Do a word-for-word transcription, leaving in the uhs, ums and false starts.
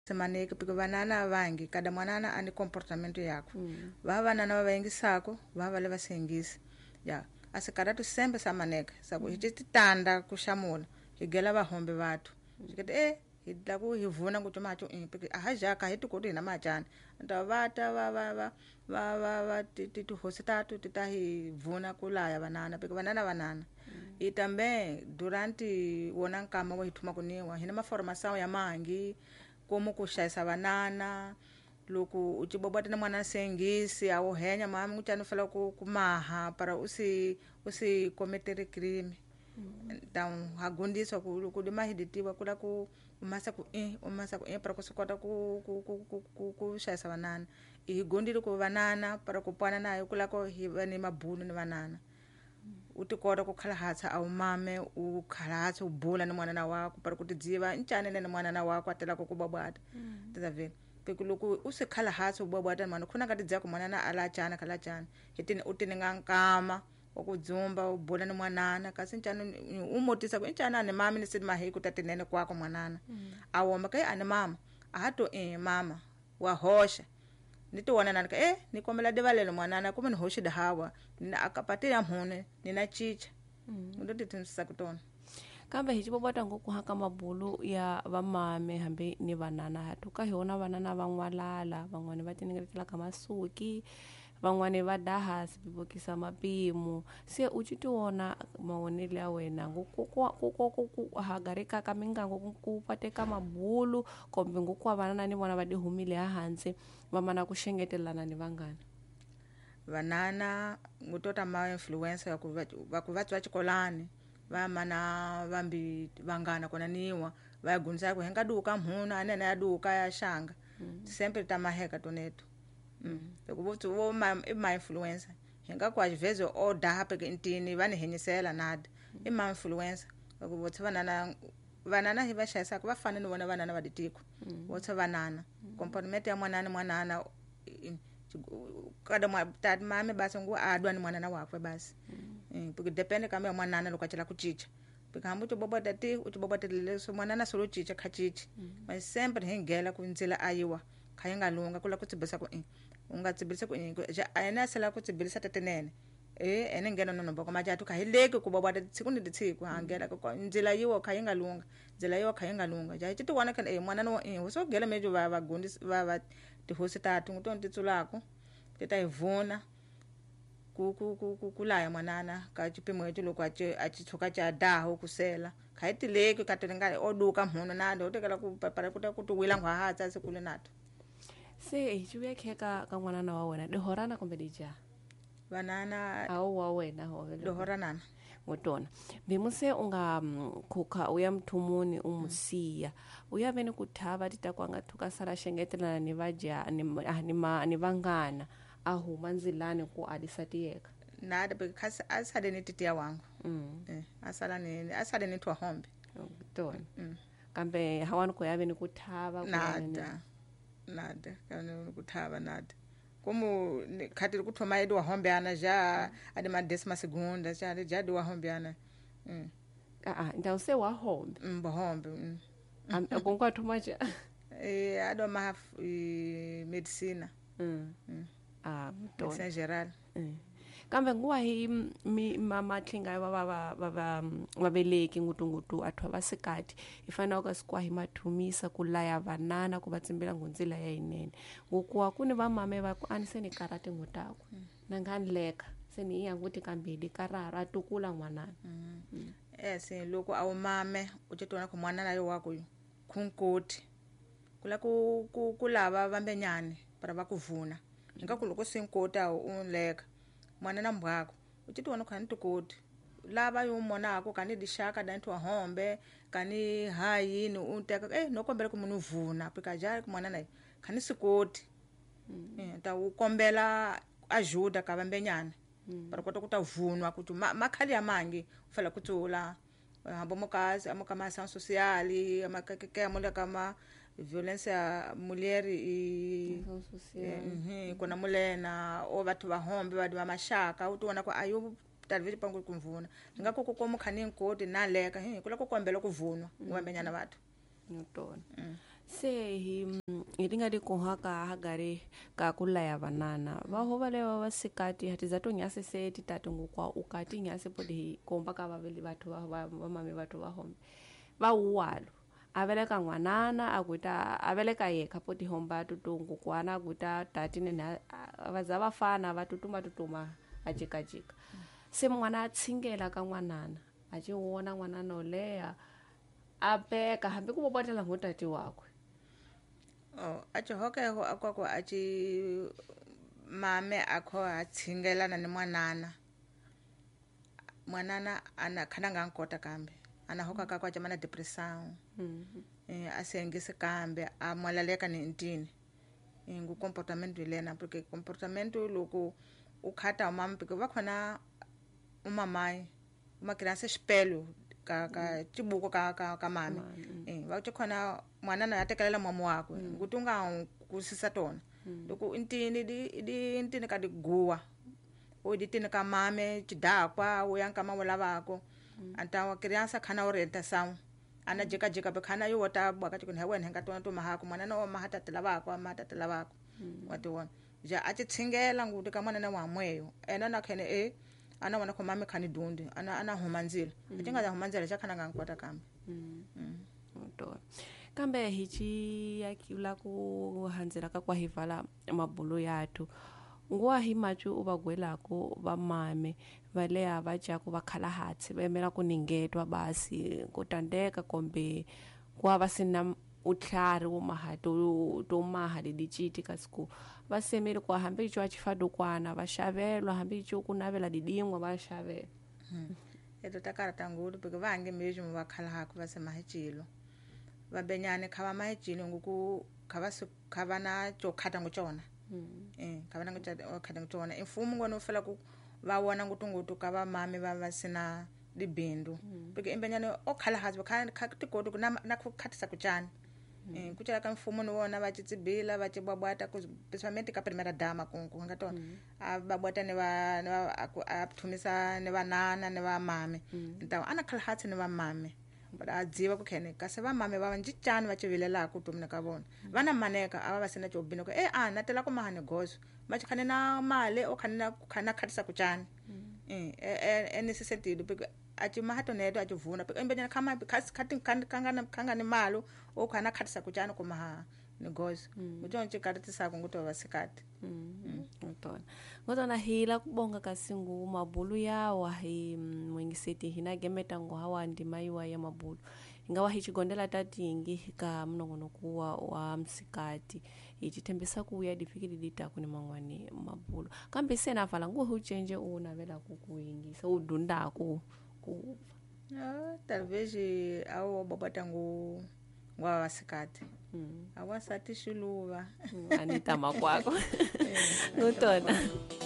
semaneke porque vanana vangi kada mwanana ani comportamento yako mm. va vanana va vaingisako va vale vasengisi ya asikada tu sembe samaneke saku mm. hichi titanda kushamula higela vahombe vatu sikete eh hidla ku hivuna kuti macho eh porque ahaja ka hitu kuti na machana nda vata va va va va va va titu hositatu titahivuna kulaya vanana porque vanana vanana mm. itambe durante wona nkama wa hituma kuniwa hina maformação ya mangi como kushayisa vanana loko uchibobota na mwana sengisi au henya mama utano fala ku kumaha para usi usi cometer crime então hagundiswa ku ku dimahiditiwa kula ku umasa ku eh umasa ku eh para kusukota ku ku ku ku ku shayisa vanana igundiri ku vanana para kupana nayo kula ko hivani mabunu ni vanana utikota kukhala hatsa au mame ukhala hatsa ubula ni mwana wako para kutidziva ncane ni mwana wako atela ko kubabwata mm. tazavela pekuluku usikhala hatsa ubabwata mwana khuna ngati dzako mwana ala chana khala chana hitini utini ngankama okudzumba ubula ni mwanana kasi ncane umotisa ku ncane ni mama ni sidima heku tatinene kwako mwanana mm. awoma kai ani mama ahato eh mama wa hosha nitiwana nanika eh nikomela devalelo mwanana kuma ni hoshi dahawa nina akapatira mhune nina chicha mm. ndo titinsa kutona kambe hichi bobota ngokuhaka mabulu ya vamame hambe ni vanana hatuka hiona vanana van'walala van'wani va tiningeretela ka masuki van'wani va daha sibibokisa mapimu se uchitiwona mawonele ya wena ngoku hagarika ka mingango ku pateka mabulu kombe ngoku vanana ni vona va dihumile hansi vamana ku shengetelana ni vangana vanana ngutota ma influencer va ku vatwa chikolani va mana vambi vangana kona niwa va gunza ku henga duka mhuna anene ya duka ya shanga mm. sempre tamaheka toneto mm bekuvuthi wo ma ma influencer henga kwa vezo order hapeke intini vane henyisela nada mm. ima influencer bekuvuthi vanana vanana hiva shayisa ku vafana ni vona vanana vaditiko mm. wotsa vanana mm. comportment ya mwanana mwanana kada mwa tati mame basi ngu adwa ni mwanana wakwe basi mm. porque depende kama ya mwanana lokachela kuchicha porque hambo to bobo dati uchibobo telele so mwanana solo chicha khachichi mm. mas sempre hengela kunzila ayiwa khayenga lunga kula kutsibisa ku ungatsibisa ku ja ayena sala kutsibisa tatenene eh ene ngena no nombo kama jatu khahileke ku bobo dati tsiku ni tsiku hangela ku nzila yiwa khayenga lunga nzila yiwa khayenga lunga ja chitu wana kana eh mwanana eh so gela mejo va va gondi va va tihositatu ngutonti tsulako titaivuna ku ku ku kulaya mwanana ka chipimo echo loko achi achitsoka cha daho kusela khaitileke katelenga oduka mhono nado utekela ku para kuta kutuwila ngwa hatsa sikule nato se hichiwe kheka ka mwanana wa wena dihorana kumbe dija vanana au wa wena ho dihorana ngotona bimuse unga khokha uya mthumuni umusiya uya vene kuthava titakwanga thuka sala shengetelana ni vaja ni ni ni vangana ahu manzilani ku adisatiyeka nada because asade ni titia wangu mm. eh asala ni asade ni twa hombe ngotona mm. kambe hawani ko yave ni kuthava nada nada kana kuthava nada como khatiri kuthoma edu wa hombe ana ja ade ma décima segunda ja ade ja do wa hombe ana mm ah ah então se wa hombe mm hombe mm am konkwa thoma ja eh ado ma medicina mm mm ah to medicina geral mm kambe nguwa hi mi mama tlinga va va va vabeleki ngutungutu athwa vasikati ifana ukasikwa hi mathumisa kulaya vanana ku vatsimbela ngundzila ya inene ngokuwa kuni va mame va ku aniseni karate ngutako mm. nanganleka seni iya nguti kambili karara atukula nwanana mm. mm. yes loko awu mame uchitona ku mwanana yo wako khunkoti kula ku kulava vambenyane para vakuvuna ngakuluko sinkota unleka mwanana mbwako uchitona khani tukoti lava yo mona ako kani dishaka dantu hombe kani hayi no unteka eh nokombela ku munhu vuna pika ja mwanana kani sikoti mm. eh ta ukombela ajuda ka vambenyana mm. para kota kutavunwa kuti makhali ya mangi ufala kutsula hambo mokazi amokama ação social amakake amole kama violência mulher e eh kuna mulena o vatu va hombe va va mashaka utona kwa ayo talvez pangu kumvuna ngakho kokomo khani nkoti naleka he kula kokombela kuvunwa ngwambenyana vatu ngotona se hi mm, hi ri nga ri koha ka ha gari ka ku laya vanana va ho va leva va sikati hati za to nyase se ti tati ngukwa u ka ti nyase podi hi komba ka vaveli vathu va va va mami vathu va home va uwalo a veleka n'wanana a kuita a veleka yeka podi homba tutungu kwana kuita tati ne na va za va fana va tutuma tutuma a jikajika se n'wana a tshingela ka n'wanana a ji wona n'wanana o leha a peka hambi ku bopotela ngotati wakwe oh achi hokeho akwako achi mame akho a tshingelana ni mwanana mwanana ana khana nga nkota kambe ana hoka ka kwa jamana depression Mhm. eh asengise kambe a mwalaleka ni ntini ngu comportament lena porque comportament loko ukhata umama porque va khona umamai umakira se xipelo ka ka tibuko ka ka ka mame eh va ti khona mwana na yatekelela mama wakwe nguti unga kusisa tona loko intini di di intini ka di guwa o di tini ka mame tidakwa o yanka mama lavako anta wa kriansa khana orienta sawu ana jeka jeka be khana yo wata baka tikuni ha wena nga tona to mahako mwana no mahata tilavako mahata tilavako watiwona ja ati tshingela nguti ka mwana na wa mweyo ena na khene e ana wana ko mame khani dundi ana ana humanzila atinga za humanzila cha khana nga nkota kambe Ntona. Kambe hichi yakila ku hanzela ka kwa hivala mabulo yathu nguwa hi machu u va gwelako va mame va leha va jaku va khala hatsi va emela ku ningetwa basi ku tandeka kombe ku va sina utlhari wo maha to to maha le diciti ka siku va semele ku hambi jo a chifadokwana va xavelwa hambi jo ku navela didingwa va xavela eto takarata ngulu porque vange mesmo va khala hako va sema hechilo va benyane khava mahechilo nguku khava su khava na cho khata ngochona eh khava na ngocha khata ngochona imfumo ngono fela ku va wona ngutu ngutu ka va mame va va sina libindu porque imbenyane o khala hazo khala tikodo na na ku khatisa kuchana eh kuchela ka mfumo no wona va tsibila va tsibabwata ku principalmente ka primera dama ku ku nga tona a babwata ne va ne va a thumisa ne va nana ne va mame ntawo ana khala hatsi ne va mame bara dziva ku khene ka se va mame va njicani va chivilela ku tumina ka vona vana maneka ava va sina chobino ko eh a natela ku mahane gozo ma chikhane na male o khana khana khatisa kuchana eh eh necessity because achi mahato nedo achi vuna because embenyana khama khasi khati kangana kangana malo o khana khatisa kuchana ku maha ni gozo ujon chikaritisa ku nguto vasikati Ntona. Ngotona hila kubonga kasingu mabulu yawa hi mwengiseti hina gemeta ngo hawa ndima iwa ya mabulu ingawa hichigondela tatingi ka mnongono kuwa wa msikati ichitembesa kuya difikiri dita kuni mangwani mabulu kambe sena fala ngo huchenje una vela kukuingisa udunda ku ku ah talvez au babata ngo ngwa vasikati awasati shuluva anita makwako ngotona